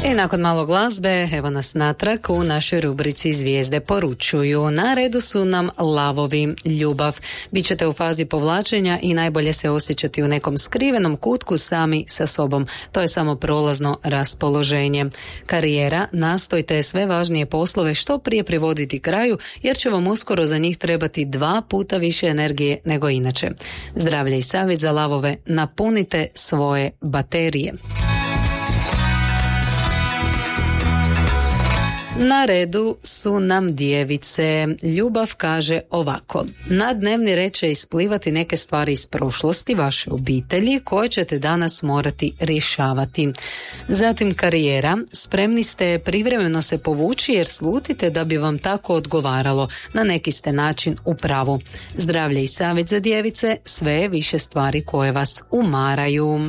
I nakon malo glazbe, evo nas natrag u našoj rubrici Zvijezde poručuju. Na redu su nam lavovi, ljubav. Bićete u fazi povlačenja i najbolje se osjećati u nekom skrivenom kutku sami sa sobom. To je samo prolazno raspoloženje. Karijera, nastojte sve važnije poslove što prije privoditi kraju, jer će vam uskoro za njih trebati 2 puta više energije nego inače. Zdravlje i savjet za lavove, napunite svoje baterije. Na redu su nam djevice. Ljubav kaže ovako: na dnevni red će isplivati neke stvari iz prošlosti vaše obitelji koje ćete danas morati rješavati. Zatim karijera, spremni ste privremeno se povući jer slutite da bi vam tako odgovaralo, na neki ste način u pravu. Zdravlje i savjet za djevice, sve je više stvari koje vas umaraju.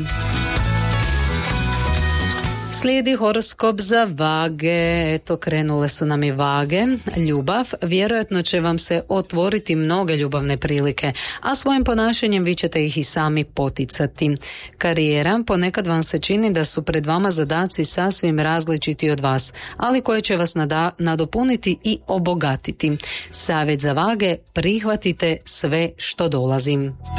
Slijedi horoskop za vage. Eto, krenule su nam i vage. Ljubav, vjerojatno će vam se otvoriti mnoge ljubavne prilike, a svojim ponašanjem vi ćete ih i sami poticati. Karijera, ponekad vam se čini da su pred vama zadaci sasvim različiti od vas, ali koje će vas nadopuniti i obogatiti. Savjet za vage, prihvatite sve što dolazi.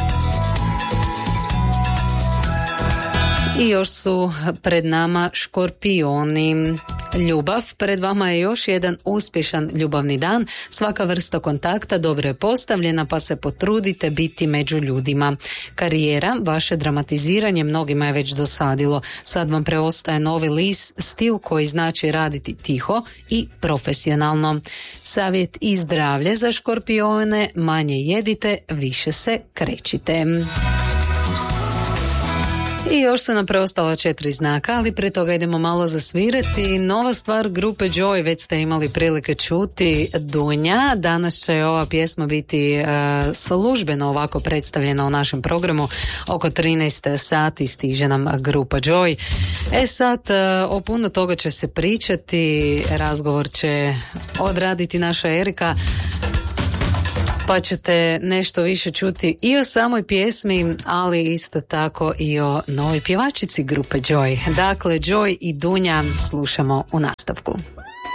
I još su pred nama škorpioni. Ljubav, pred vama je još jedan uspješan ljubavni dan. Svaka vrsta kontakta dobro je postavljena, pa se potrudite biti među ljudima. Karijera, vaše dramatiziranje mnogima je već dosadilo. Sad vam preostaje novi stil koji znači raditi tiho i profesionalno. Savjet i zdravlje za škorpione, manje jedite, više se krećite. I još su nam preostala 4 znaka, ali prije toga idemo malo zasvirati. Nova stvar grupe Joy, već ste imali prilike čuti, Dunja. Danas će ova pjesma biti službeno ovako predstavljena u našem programu. Oko 13 sati stiže nam grupa Joy. Sad, o puno toga će se pričati, razgovor će odraditi naša Erika, pa ćete nešto više čuti i o samoj pjesmi, ali isto tako i o novoj pjevačici grupe Joy. Dakle, Joy i Dunja slušamo u nastavku.